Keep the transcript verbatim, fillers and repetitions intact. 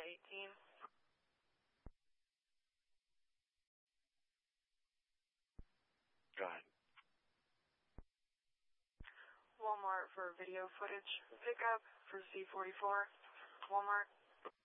eighteen. Go ahead. Walmart for video footage pickup for C forty-four. Walmart.